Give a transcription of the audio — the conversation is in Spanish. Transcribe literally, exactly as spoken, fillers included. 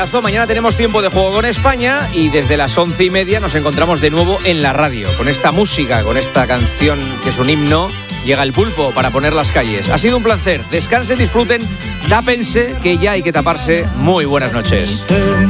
Mañana tenemos tiempo de juego con España y desde las once y media nos encontramos de nuevo en la radio. Con esta música, con esta canción que es un himno, llega el Pulpo para poner las calles. Ha sido un placer. Descansen, disfruten, tápense, que ya hay que taparse. Muy buenas noches.